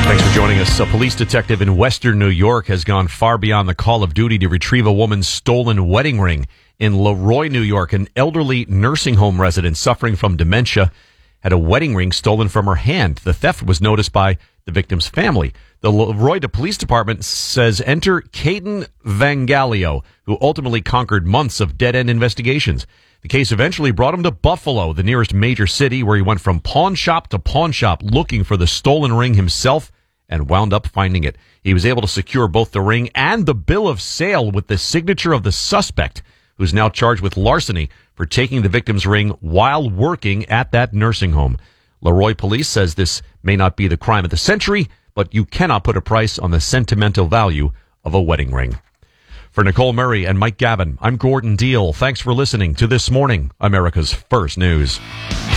Thanks for joining us. A police detective in Western New York has gone far beyond the call of duty to retrieve a woman's stolen wedding ring. In Leroy, New York, an elderly nursing home resident suffering from dementia had a wedding ring stolen from her hand. The theft was noticed by the victim's family. The Leroy Police Department says enter Caden Vangalio, who ultimately conquered months of dead-end investigations. The case eventually brought him to Buffalo, the nearest major city, where he went from pawn shop to pawn shop looking for the stolen ring himself and wound up finding it. He was able to secure both the ring and the bill of sale with the signature of the suspect, who's now charged with larceny for taking the victim's ring while working at that nursing home. Leroy Police says this may not be the crime of the century, but you cannot put a price on the sentimental value of a wedding ring. For Nicole Murray and Mike Gavin, I'm Gordon Deal. Thanks for listening to This Morning, America's First News.